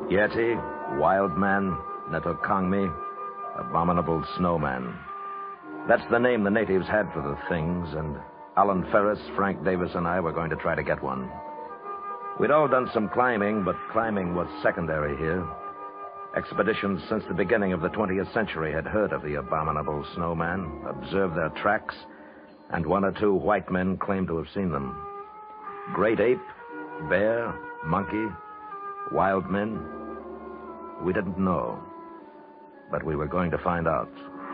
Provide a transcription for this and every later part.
Yeti, Wild Man, Netokangmi, Abominable Snowman. That's the name the natives had for the things, and Alan Ferris, Frank Davis, and I were going to try to get one. We'd all done some climbing, but climbing was secondary here. Expeditions since the beginning of the 20th century had heard of the Abominable Snowman, observed their tracks, and one or two white men claimed to have seen them. Great ape, bear, monkey, wild men. We didn't know, but we were going to find out.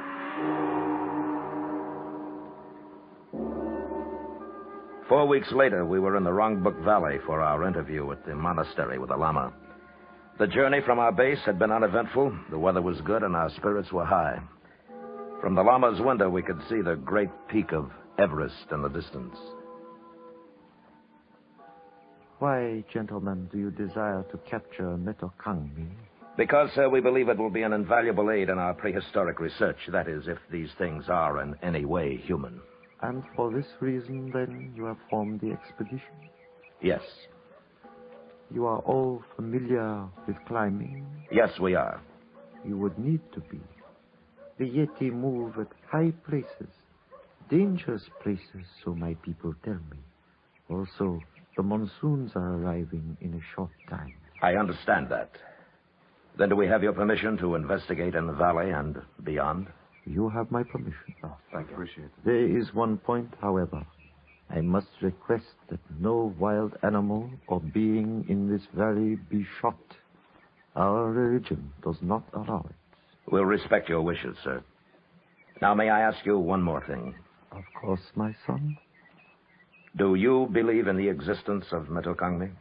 Four weeks later, we were in the Rongbuk Valley for our interview at the monastery with the Lama. The journey from our base had been uneventful, the weather was good, and our spirits were high. From the Lama's window, we could see the great peak of Everest in the distance. Why, gentlemen, do you desire to capture Netokangmi? Because, sir, we believe it will be an invaluable aid in our prehistoric research. That is, if these things are in any way human. And for this reason, then, you have formed the expedition? Yes. You are all familiar with climbing? Yes, we are. You would need to be. The Yeti move at high places, dangerous places, so my people tell me. Also, the monsoons are arriving in a short time. I understand that. Then do we have your permission to investigate in the valley and beyond? You have my permission. Oh, thank you. Appreciate it. There is one point, however. I must request that no wild animal or being in this valley be shot. Our religion does not allow it. We'll respect your wishes, sir. Now, may I ask you one more thing? Of course, my son. Do you believe in the existence of Netokangmi?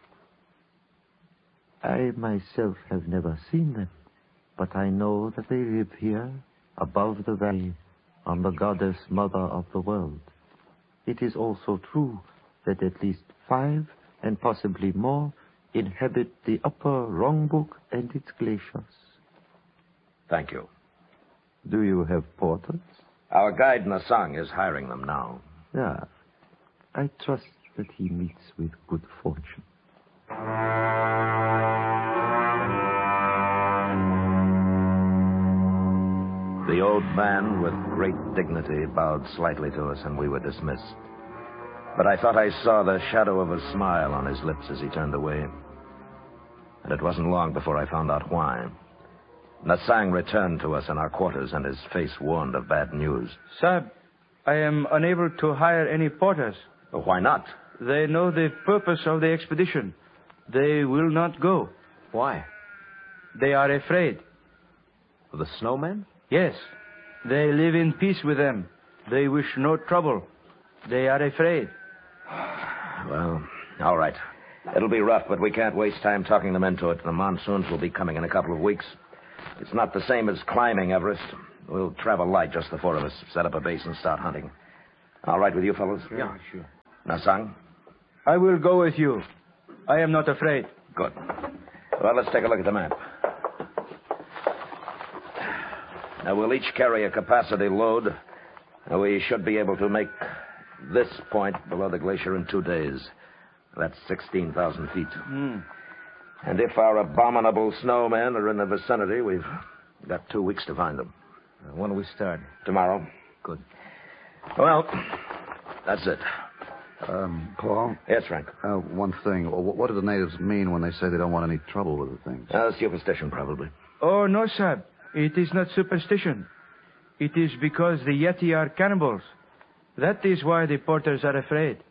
I myself have never seen them, but I know that they live here, above the valley, on the goddess mother of the world. It is also true that at least 5, and possibly more, inhabit the upper Rongbuk and its glaciers. Thank you. Do you have porters? Our guide Nasang is hiring them now. Yeah. I trust that he meets with good fortune. The old man, with great dignity, bowed slightly to us, and we were dismissed. But I thought I saw the shadow of a smile on his lips as he turned away. And it wasn't long before I found out why. Nasang returned to us in our quarters, and his face warned of bad news. Sir, I am unable to hire any porters. Why not? They know the purpose of the expedition. They will not go. Why? They are afraid. The snowmen? Yes. They live in peace with them. They wish no trouble. They are afraid. Well, all right. It'll be rough, but we can't waste time talking them into it. The monsoons will be coming in a couple of weeks. It's not the same as climbing Everest. We'll travel light, just the 4 of us, set up a base and start hunting. All right with you, fellows? Yeah, sure. Nasang? I will go with you. I am not afraid. Good. Well, let's take a look at the map. Now, we'll each carry a capacity load. We should be able to make this point below the glacier in 2 days. That's 16,000 feet. And if our abominable snowmen are in the vicinity, we've got 2 weeks to find them. When do we start? Tomorrow. Good. Well, that's it. Paul? Yes, Frank. One thing. What do the natives mean when they say they don't want any trouble with the things? Superstition, probably. Oh, no, sir. It is not superstition. It is because the Yeti are cannibals. That is why the porters are afraid.